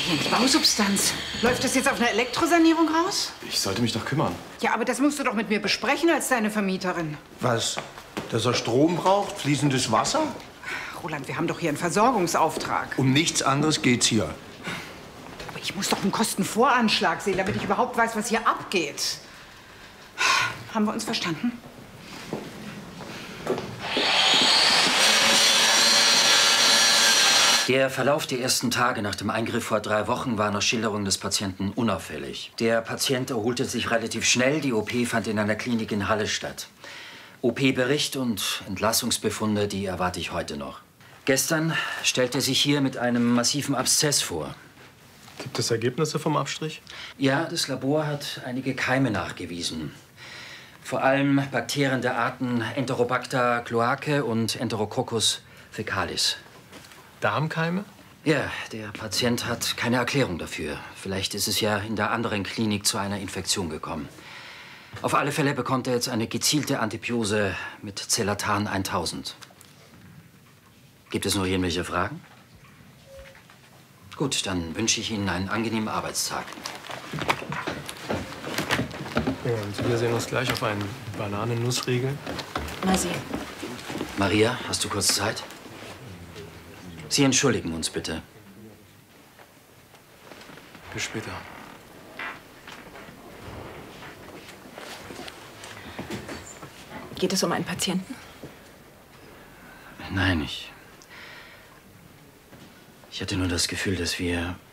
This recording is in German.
Jens, Bausubstanz. Läuft das jetzt auf eine Elektrosanierung raus? Ich sollte mich doch kümmern. Ja, aber das musst du doch mit mir besprechen als deine Vermieterin. Was? Dass er Strom braucht? Fließendes Wasser? Roland, wir haben doch hier einen Versorgungsauftrag. Um nichts anderes geht's hier. Aber ich muss doch einen Kostenvoranschlag sehen, damit ich überhaupt weiß, was hier abgeht. Haben wir uns verstanden? Der Verlauf der ersten Tage nach dem Eingriff vor 3 Wochen war nach Schilderung des Patienten unauffällig. Der Patient erholte sich relativ schnell. Die OP fand in einer Klinik in Halle statt. OP-Bericht und Entlassungsbefunde, die erwarte ich heute noch. Gestern stellte er sich hier mit einem massiven Abszess vor. Gibt es Ergebnisse vom Abstrich? Ja, das Labor hat einige Keime nachgewiesen. Vor allem Bakterien der Arten Enterobacter cloacae und Enterococcus fecalis. Darmkeime? Ja, der Patient hat keine Erklärung dafür. Vielleicht ist es ja in der anderen Klinik zu einer Infektion gekommen. Auf alle Fälle bekommt er jetzt eine gezielte Antibiose mit Zelatan 1000. Gibt es noch irgendwelche Fragen? Gut, dann wünsche ich Ihnen einen angenehmen Arbeitstag. Ja, und wir sehen uns gleich auf einen Bananen-Nussriegel. Mal sehen. Maria, hast du kurz Zeit? Sie entschuldigen uns bitte. Bis später. Geht es um einen Patienten? Nein, ich hatte nur das Gefühl, dass wir